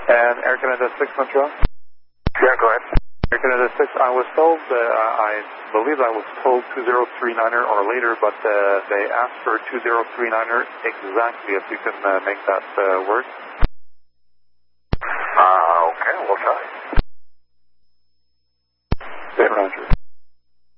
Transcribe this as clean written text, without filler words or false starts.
And Air Canada 6 Montreal? Yeah, go ahead. Air Canada 6, I was told, I believe I was told 2039er or later, but they asked for 2039er exactly, if you can make that work.